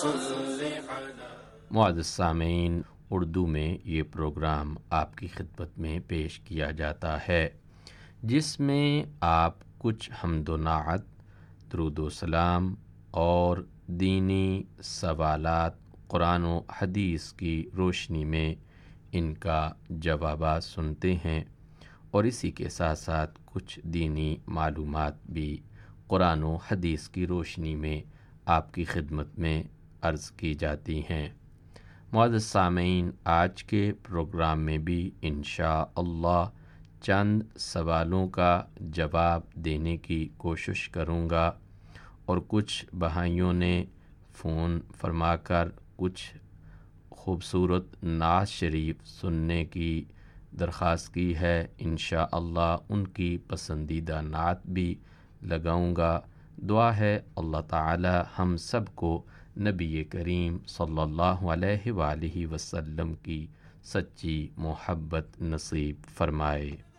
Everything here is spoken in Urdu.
معزز سامعین، اردو میں یہ پروگرام آپ کی خدمت میں پیش کیا جاتا ہے، جس میں آپ کچھ حمد و نعت، درود و سلام اور دینی سوالات قرآن و حدیث کی روشنی میں ان کا جوابات سنتے ہیں، اور اسی کے ساتھ ساتھ کچھ دینی معلومات بھی قرآن و حدیث کی روشنی میں آپ کی خدمت میں عرض کی جاتی ہیں۔ معزز سامعین، آج کے پروگرام میں بھی انشاءاللہ چند سوالوں کا جواب دینے کی کوشش کروں گا، اور کچھ بھائیوں نے فون فرما کر کچھ خوبصورت نعت شریف سننے کی درخواست کی ہے۔ انشاءاللہ ان کی پسندیدہ نعت بھی لگاؤں گا۔ دعا ہے اللہ تعالی ہم سب کو نبی کریم صلی اللہ علیہ وآلہ وسلم کی سچی محبت نصیب فرمائے۔